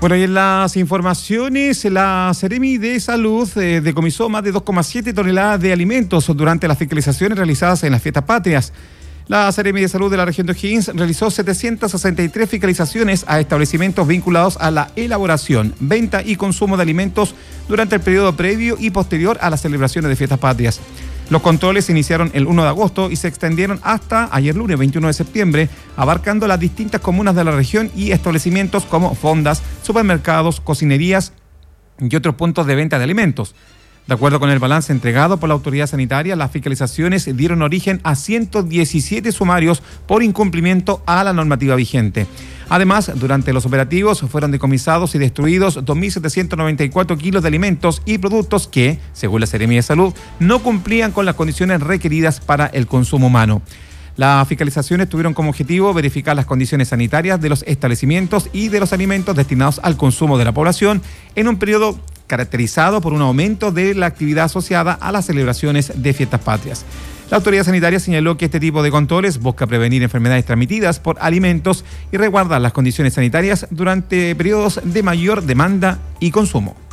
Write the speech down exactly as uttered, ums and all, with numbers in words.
Bueno, y en las informaciones, la Seremi de Salud eh, decomisó más de dos coma siete toneladas de alimentos durante las fiscalizaciones realizadas en las fiestas patrias. La Seremi de Salud de la región de O'Higgins realizó setecientas sesenta y tres fiscalizaciones a establecimientos vinculados a la elaboración, venta y consumo de alimentos durante el periodo previo y posterior a las celebraciones de fiestas patrias. Los controles se iniciaron el uno de agosto y se extendieron hasta ayer lunes veintiuno de septiembre, abarcando las distintas comunas de la región y establecimientos como fondas, supermercados, cocinerías y otros puntos de venta de alimentos. De acuerdo con el balance entregado por la autoridad sanitaria, las fiscalizaciones dieron origen a ciento diecisiete sumarios por incumplimiento a la normativa vigente. Además, durante los operativos fueron decomisados y destruidos dos mil setecientos noventa y cuatro kilos de alimentos y productos que, según la Seremi de Salud, no cumplían con las condiciones requeridas para el consumo humano. Las fiscalizaciones tuvieron como objetivo verificar las condiciones sanitarias de los establecimientos y de los alimentos destinados al consumo de la población en un periodo caracterizado por un aumento de la actividad asociada a las celebraciones de fiestas patrias. La autoridad sanitaria señaló que este tipo de controles busca prevenir enfermedades transmitidas por alimentos y resguardar las condiciones sanitarias durante periodos de mayor demanda y consumo.